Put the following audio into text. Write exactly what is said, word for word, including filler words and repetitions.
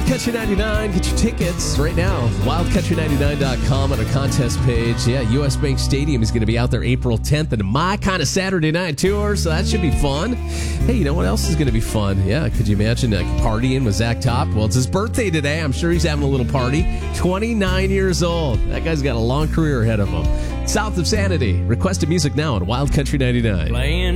Wild Country ninety-nine. Get your tickets right now. wild country ninety-nine dot com on our contest page. Yeah, U S. Bank Stadium is going to be out there April tenth and My Kind of Saturday Night Tour, so that should be fun. Hey, you know what else is going to be fun? Yeah, could you imagine like, partying with Zach Top? Well, it's his birthday today. I'm sure he's having a little party. twenty-nine years old. That guy's got a long career ahead of him. South of Sanity. Requested music now on Wild Country ninety-nine. Playing